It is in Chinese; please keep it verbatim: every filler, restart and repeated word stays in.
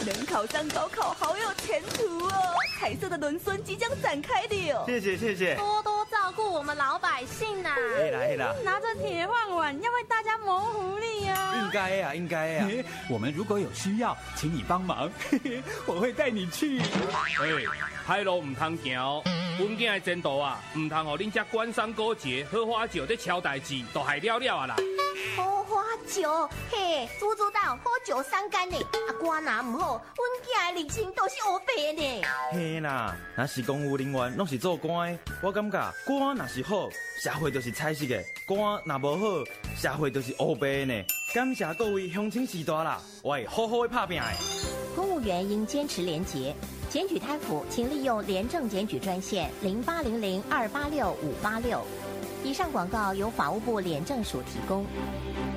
能考上高考，好有前途哦！彩色的轮孙即将展开了。 谢谢谢谢， 多多照顾我们老百姓呐、啊。 嘿啦嘿啦， 拿着铁饭碗要为大家谋福利啊！ 应该啊应该啊。 我们如果有需要，请你帮忙，我会带你去。 哎，海路唔通行哦。阮囝的前途啊，唔通互恁遮官商勾结、荷花酒在敲代志，都害了了啊啦！ 荷花酒，嘿，猪猪岛好酒伤肝呢。啊，肝若唔好，阮囝的人生都是黑白呢。 嘿啦，若是公务人员拢是做官的，我感觉官若是好，社会就是彩色的；官若无好，社会就是黑白的呢。感谢各位乡亲时代啦，我会好好的拍拼的。 公务员应坚持廉洁。检举贪腐，请利用廉政检举专线零八零零二八六五八六。以上广告由法务部廉政署提供。